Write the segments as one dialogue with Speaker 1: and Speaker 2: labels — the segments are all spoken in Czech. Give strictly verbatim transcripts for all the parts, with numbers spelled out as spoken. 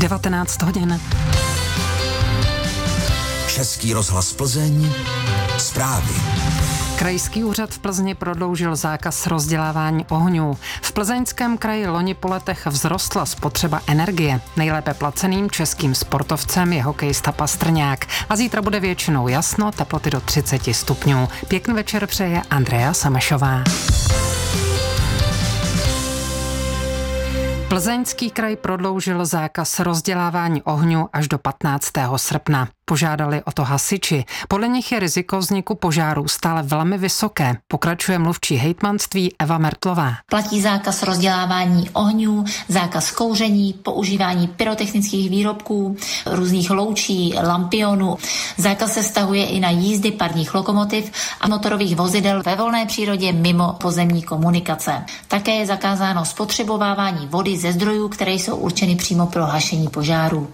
Speaker 1: devatenáct hodin.
Speaker 2: Český rozhlas Plzeň, zprávy.
Speaker 1: Krajský úřad v Plzni prodloužil zákaz rozdělávání ohňů. V Plzeňském kraji loni po letech vzrostla spotřeba energie. Nejlépe placeným českým sportovcem je hokejista Pastrňák. A zítra bude většinou jasno, teploty do třicet stupňů. Pěkný večer přeje Andrea Samešová. Plzeňský kraj prodloužil zákaz rozdělávání ohňů až do patnáctého srpna. Požádali o to hasiči. Podle nich je riziko vzniku požárů stále velmi vysoké, pokračuje mluvčí hejtmanství Eva Mertlová.
Speaker 3: Platí zákaz rozdělávání ohňů, zákaz kouření, používání pyrotechnických výrobků, různých loučí, lampionů. Zákaz se vztahuje i na jízdy parních lokomotiv a motorových vozidel ve volné přírodě mimo pozemní komunikace. Také je zakázáno spotřebovávání vody ze zdrojů, které jsou určeny přímo pro hašení požárů.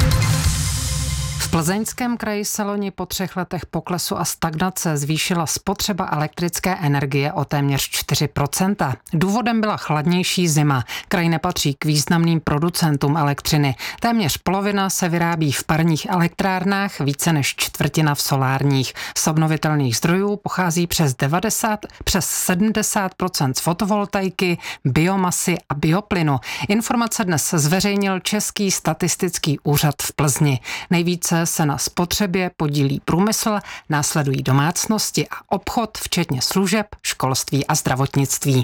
Speaker 1: V Plzeňském kraji se loni po třech letech poklesu a stagnace zvýšila spotřeba elektrické energie o téměř čtyři procenta. Důvodem byla chladnější zima. Kraj nepatří k významným producentům elektřiny. Téměř polovina se vyrábí v parních elektrárnách, více než čtvrtina v solárních. Z obnovitelných zdrojů pochází přes devadesát, přes sedmdesát procent z fotovoltaiky, biomasy a bioplynu. Informace dnes zveřejnil Český statistický úřad v Plzni. Nejvíce se na spotřebě podílí průmysl, následují domácnosti a obchod, včetně služeb, školství a zdravotnictví.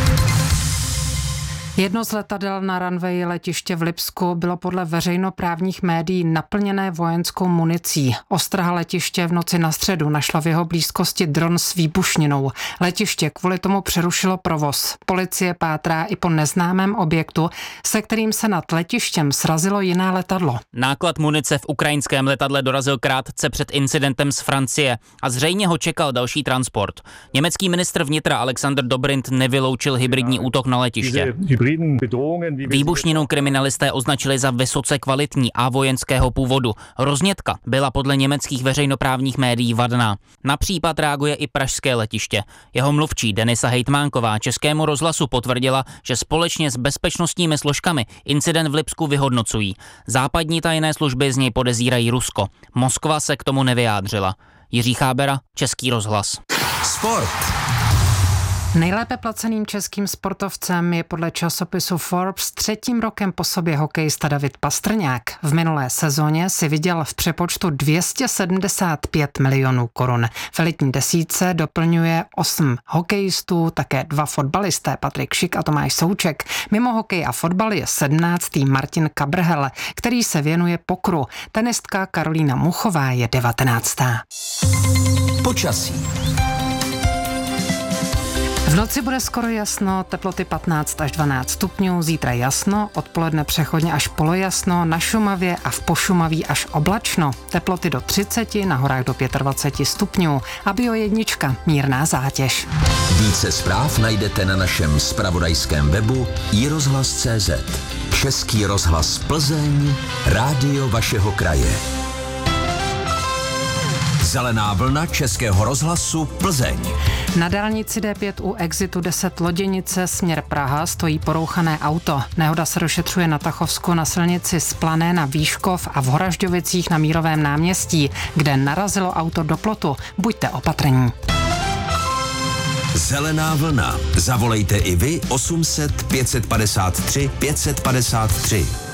Speaker 1: Jedno z letadel na runwayi letiště v Lipsku bylo podle veřejnoprávních médií naplněné vojenskou municí. Ostraha letiště v noci na středu našla v jeho blízkosti dron s výbušninou. Letiště kvůli tomu přerušilo provoz. Policie pátrá i po neznámém objektu, se kterým se nad letištěm srazilo jiné letadlo.
Speaker 4: Náklad munice v ukrajinském letadle dorazil krátce před incidentem z Francie a zřejmě ho čekal další transport. Německý ministr vnitra Alexander Dobrindt nevyloučil hybridní útok na letiště. Výbušninu kriminalisté označili za vysoce kvalitní a vojenského původu. Roznětka byla podle německých veřejnoprávních médií vadná. Na případ reaguje i pražské letiště. Jeho mluvčí Denisa Hejtmánková Českému rozhlasu potvrdila, že společně s bezpečnostními složkami incident v Lipsku vyhodnocují. Západní tajné služby z něj podezírají Rusko. Moskva se k tomu nevyjádřila. Jiří Chábera, Český rozhlas.
Speaker 2: Sport.
Speaker 1: Nejlépe placeným českým sportovcem je podle časopisu Forbes třetím rokem po sobě hokejista David Pastrňák. V minulé sezóně si vydělal v přepočtu dvě stě sedmdesát pět milionů korun. V elitní desítce doplňuje osm hokejistů, také dva fotbalisté, Patrik Šik a Tomáš Souček. Mimo hokej a fotbal je sedmnáctý Martin Kabrhel, který se věnuje pokru. Tenistka Karolína Muchová je devatenáctá.
Speaker 2: Počasí.
Speaker 1: V noci bude skoro jasno, teploty patnáct až dvanáct stupňů, zítra jasno, odpoledne přechodně až polojasno, na Šumavě a v Pošumaví až oblačno, teploty do třicet, na horách do dvacet pět stupňů a bio jednička, mírná zátěž.
Speaker 2: Více zpráv najdete na našem zpravodajském webu i rozhlas tečka cé zet. Český rozhlas Plzeň, rádio vašeho kraje. Zelená vlna Českého rozhlasu Plzeň.
Speaker 1: Na dálnici D pět u exitu deset Loděnice směr Praha stojí porouchané auto. Nehoda se došetřuje na Tachovsku na silnici z Plané na Výškov a v Horažďovicích na Mírovém náměstí, kde narazilo auto do plotu. Buďte opatrní.
Speaker 2: Zelená vlna. Zavolejte i vy osm set pět set padesát tři pět set padesát tři.